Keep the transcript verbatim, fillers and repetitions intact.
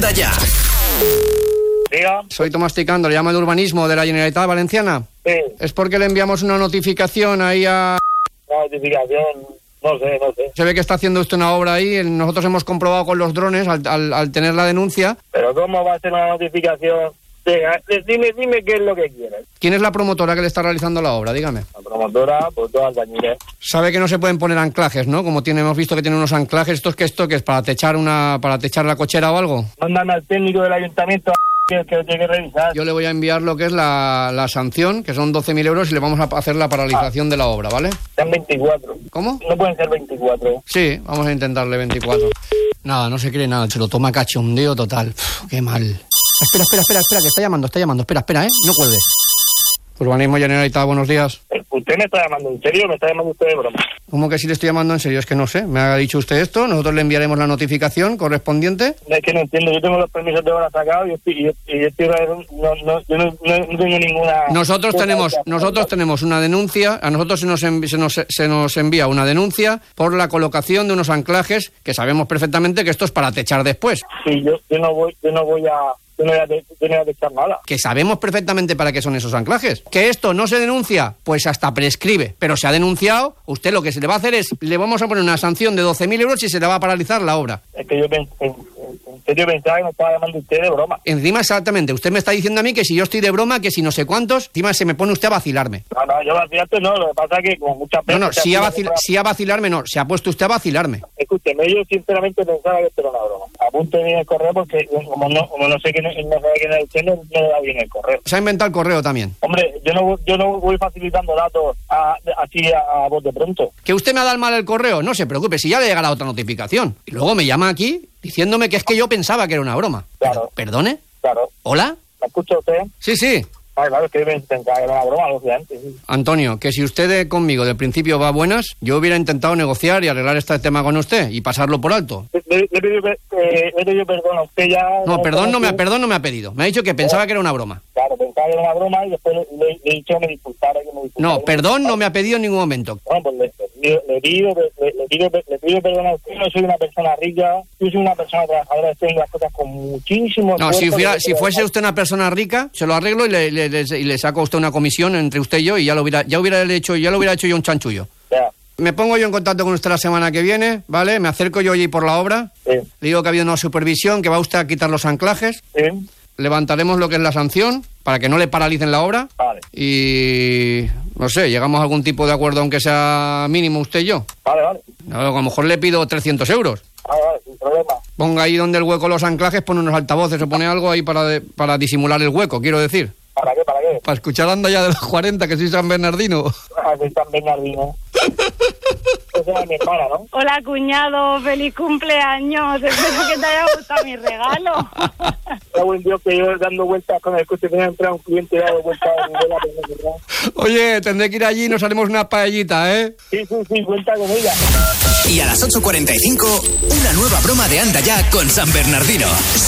Anda Ya. Diga. Soy Tomás Ticando, le llamo de Urbanismo de la Generalitat Valenciana. Sí. Es porque le enviamos una notificación ahí a... Una notificación, no sé, no sé. Se ve que está haciendo usted una obra ahí, nosotros hemos comprobado con los drones al, al, al tener la denuncia. Pero ¿cómo va a ser una notificación? Venga, dime, dime qué es lo que quieres. ¿Quién es la promotora que le está realizando la obra? Dígame. La promotora, pues dos albañiles. Sabe que no se pueden poner anclajes, ¿no? Como tiene, hemos visto que tiene unos anclajes. ¿Esto es que esto que es para techar una, para techar la cochera o algo? Mándame al técnico del ayuntamiento que, que lo tiene que revisar. Yo le voy a enviar lo que es la, la sanción, que son doce mil euros, y le vamos a hacer la paralización ah. de la obra, ¿vale? Están veinticuatro. ¿Cómo? No pueden ser veinticuatro. Sí, vamos a intentarle veinticuatro. Nada, no se cree nada, se lo toma cachondeo total. Uf, qué mal. Espera, espera, espera, espera, que está llamando, está llamando. Espera, espera, ¿eh? No cuelgues. Urbanismo Generalitat, buenos días. ¿Usted me está llamando en serio o me está llamando usted de broma? ¿Cómo que si le estoy llamando en serio? Es que no sé. Me ha dicho usted esto, nosotros le enviaremos la notificación correspondiente. Es que no entiendo, yo tengo los permisos de obra sacados y yo estoy, y yo estoy no, no, yo no, no, no tengo ninguna... Nosotros tenemos nosotros tenemos una denuncia, a nosotros se nos, envi, se, nos, se nos envía una denuncia por la colocación de unos anclajes que sabemos perfectamente que esto es para techar después. Sí, yo, yo no voy, yo no voy a... Yo no voy a, de, yo no voy a techar nada. Que sabemos perfectamente para qué son esos anclajes. Que esto no se denuncia, pues hasta prescribe. Pero se ha denunciado, usted lo que se le va a hacer es, le vamos a poner una sanción de doce mil euros y se le va a paralizar la obra. Es que yo pensé, en serio pensaba que me estaba llamando usted de broma. Encima, exactamente, usted me está diciendo a mí que si yo estoy de broma, que si no sé cuántos, encima se me pone usted a vacilarme. No, no, yo vacilarte no, lo que pasa es que como muchas veces... No, no, si a, vacil, si a vacilarme no, se ha puesto usted a vacilarme. Escúcheme, yo sinceramente pensaba que esto era una broma. Apunte bien el correo porque como no, como no sé quién es, no sabe quién es usted, no, no le da bien el correo. Se ha inventado el correo también. Hombre, yo no, yo no voy facilitando datos a, así a, a voz de pronto. ¿Que usted me ha dado mal el correo? No se preocupe, si ya le llegará otra notificación. Y luego me llama aquí diciéndome que es que yo pensaba que era una broma. Claro. ¿Perdone? Claro. ¿Hola? ¿Me escucha usted? Sí, sí. Ah, claro, es que yo pensaba que era una broma, lógicamente. Sí. Antonio, que si usted conmigo del principio va a buenas, yo hubiera intentado negociar y arreglar este tema con usted y pasarlo por alto. Le he pedido perdón a usted ya... No, perdón no, me ha, perdón no me ha pedido. Me ha dicho que pensaba que era una broma. Claro, pensaba que era una broma y después le, le, le he dicho que me disculpara. Que me disculpara no, perdón no me ha pedido en ningún momento. Bueno, pues le, le, le, pido, le, le, pido, le pido perdón a usted. No soy una persona rica, yo soy una persona trabajadora, estoy en las cosas con muchísimo... No, si, fuera, si fuese usted una persona rica, se lo arreglo y le, le, le, y le saco a usted una comisión entre usted y yo y ya lo hubiera, ya hubiera hecho, ya lo hubiera hecho yo un chanchullo. Ya. Me pongo yo en contacto con usted la semana que viene, ¿vale? Me acerco yo allí por la obra. Sí. Le digo que ha habido una supervisión, que va usted a quitar los anclajes. Sí. Levantaremos lo que es la sanción para que no le paralicen la obra. Vale. Y, no sé, llegamos a algún tipo de acuerdo, aunque sea mínimo usted y yo. Vale, vale. A lo mejor le pido trescientos euros. Vale, vale, sin problema. Ponga ahí donde el hueco los anclajes, pone unos altavoces o pone algo ahí para, de, para disimular el hueco, quiero decir. ¿Para qué? ¿Para qué? Para escuchar Anda Ya de los cuarenta, que soy San Bernardino. Ah, soy San Bernardino. Esa es mi hermana, ¿no? Hola, cuñado, feliz cumpleaños. Espero que te haya gustado mi regalo. Qué buen Dios que yo dando vueltas con el coche, tenía entrado un cliente y dado vueltas a mi vela, ¿verdad? Oye, tendré que ir allí y nos haremos una paellita, ¿eh? Sí, sí, sí, cuenta con ella. Y a las ocho cuarenta y cinco, una nueva broma de Anda Ya con San Bernardino.